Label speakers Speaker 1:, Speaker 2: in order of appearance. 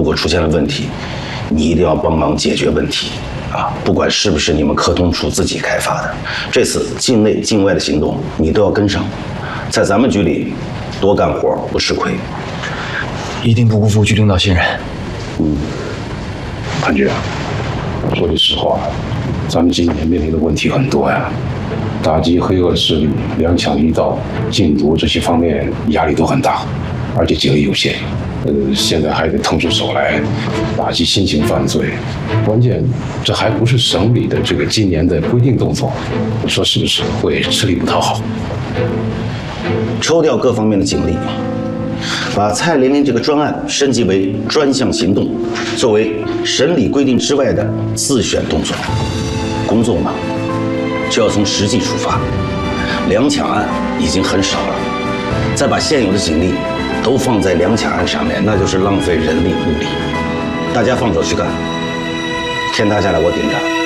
Speaker 1: 果出现了问题，你一定要帮忙解决问题啊！不管是不是你们科通处自己开发的，这次境内境外的行动你都要跟上，在咱们局里多干活不吃亏。
Speaker 2: 一定不辜负局领导信任。
Speaker 3: 潘局，说句实话，咱们今年面临的问题很多呀，打击黑恶势力、两抢一盗、禁毒这些方面压力都很大，而且精力有限。现在还得腾出手来打击新型犯罪，关键这还不是省里的这个今年的规定动作，你说是不是会吃力不讨好？
Speaker 1: 抽调各方面的警力，把蔡玲玲这个专案升级为专项行动，作为审理规定之外的自选动作。工作嘛，就要从实际出发。两抢案已经很少了，再把现有的警力都放在两抢案上面，那就是浪费人力物力。大家放手去干，天塌下来我顶着。